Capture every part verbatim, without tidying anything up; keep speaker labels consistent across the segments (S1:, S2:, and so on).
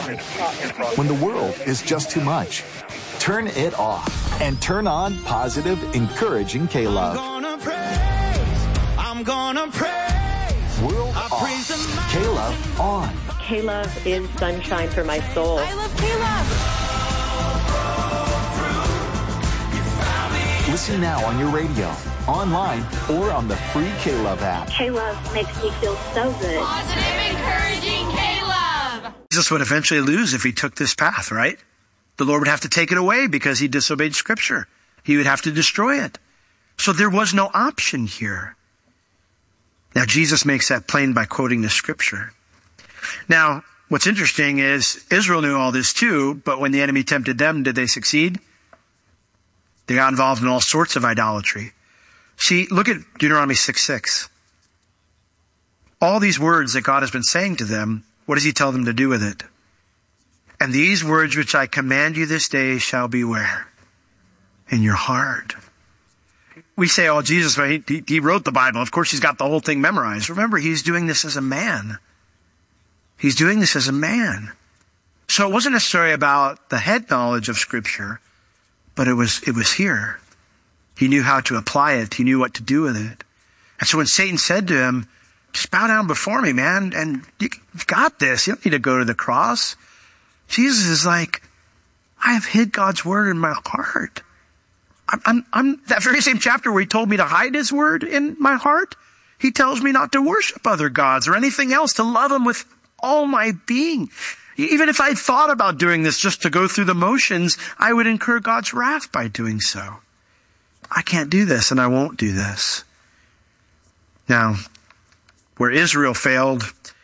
S1: When the world is just too much, turn it off and turn on positive, encouraging K-Love.
S2: I'm gonna praise, I'm gonna praise.
S1: World I off, K-Love on.
S3: K-Love is sunshine for my soul.
S4: I love K-Love.
S1: Listen now on your radio, online, or on the free K-Love app.
S3: K-Love makes me feel so good.
S4: Positive, encouraging K-Love.
S5: Jesus would eventually lose if he took this path, right? The Lord would have to take it away because he disobeyed Scripture. He would have to destroy it. So there was no option here. Now, Jesus makes that plain by quoting the Scripture. Now, what's interesting is Israel knew all this too, but when the enemy tempted them, did they succeed? They got involved in all sorts of idolatry. See, look at Deuteronomy six six. All these words that God has been saying to them, what does he tell them to do with it? And these words which I command you this day shall be where? In your heart. We say, oh, Jesus, he, he wrote the Bible. Of course, he's got the whole thing memorized. Remember, he's doing this as a man. He's doing this as a man. So it wasn't necessarily about the head knowledge of Scripture, but it was, it was here. He knew how to apply it. He knew what to do with it. And so when Satan said to him, just bow down before me, man, and you've got this. You don't need to go to the cross. Jesus is like, I have hid God's word in my heart. I'm, I'm, I'm that very same chapter where he told me to hide his word in my heart. He tells me not to worship other gods or anything else, to love him with all my being. Even if I thought about doing this just to go through the motions, I would incur God's wrath by doing so. I can't do this, and I won't do this. Now, where Israel failed,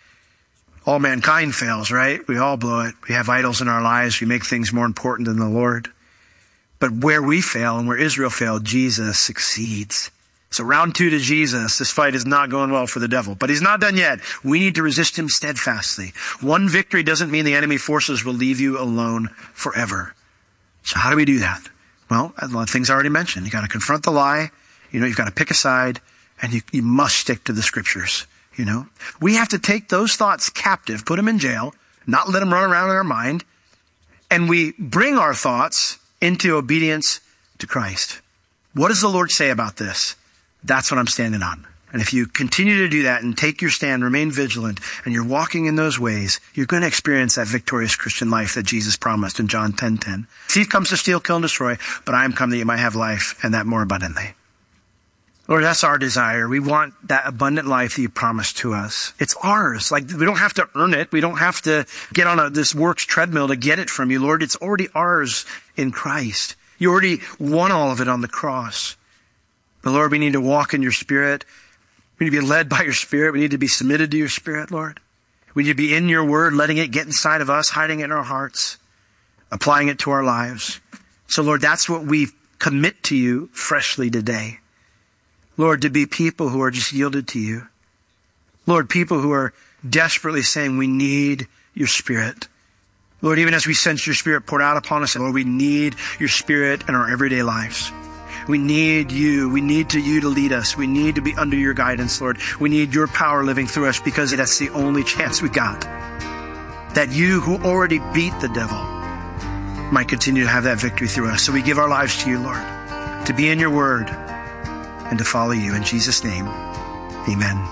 S5: all mankind fails, right? We all blow it. We have idols in our lives. We make things more important than the Lord. But where we fail and where Israel failed, Jesus succeeds. So round two to Jesus. This fight is not going well for the devil, but he's not done yet. We need to resist him steadfastly. One victory doesn't mean the enemy forces will leave you alone forever. So how do we do that? Well, a lot of things I already mentioned. You got to confront the lie. You know, you've got to pick a side, and you, you must stick to the Scriptures. You know, we have to take those thoughts captive, put them in jail, not let them run around in our mind, and we bring our thoughts into obedience to Christ. What does the Lord say about this? That's what I'm standing on. And if you continue to do that and take your stand, remain vigilant, and you're walking in those ways, you're going to experience that victorious Christian life that Jesus promised in John ten ten. Thief comes to steal, kill, and destroy, but I am come that you might have life, and that more abundantly. Lord, that's our desire. We want that abundant life that you promised to us. It's ours. Like, we don't have to earn it. We don't have to get on a, this works treadmill to get it from you, Lord. It's already ours in Christ. You already won all of it on the cross. But Lord, we need to walk in your Spirit. We need to be led by your Spirit. We need to be submitted to your Spirit, Lord. We need to be in your word, letting it get inside of us, hiding it in our hearts, applying it to our lives. So Lord, that's what we commit to you freshly today. Lord, to be people who are just yielded to you. Lord, people who are desperately saying we need your Spirit. Lord, even as we sense your Spirit poured out upon us, Lord, we need your Spirit in our everyday lives. We need you. We need to you to lead us. We need to be under your guidance, Lord. We need your power living through us because that's the only chance we got. That you who already beat the devil might continue to have that victory through us. So we give our lives to you, Lord, to be in your word and to follow you. In Jesus' name, amen.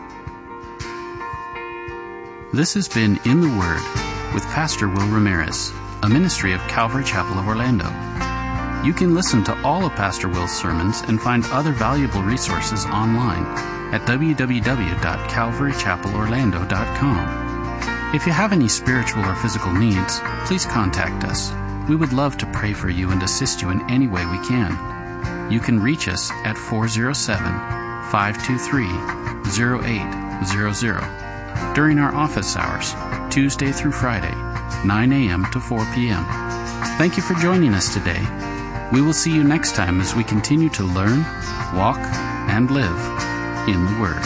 S6: This has been In the Word with Pastor Will Ramirez, a ministry of Calvary Chapel of Orlando. You can listen to all of Pastor Will's sermons and find other valuable resources online at w w w dot calvary chapel orlando dot com. If you have any spiritual or physical needs, please contact us. We would love to pray for you and assist you in any way we can. You can reach us at four oh seven, five two three, oh eight hundred during our office hours, Tuesday through Friday, nine a.m. to four p.m. Thank you for joining us today. We will see you next time as we continue to learn, walk, and live in the Word.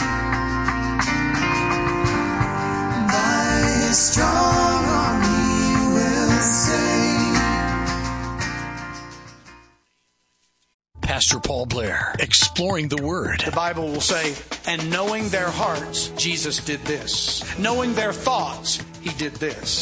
S2: By his strong arm he will save.
S7: Pastor Paul Blair, exploring the Word.
S8: The Bible will say, and knowing their hearts, Jesus did this. Knowing their thoughts, he did this.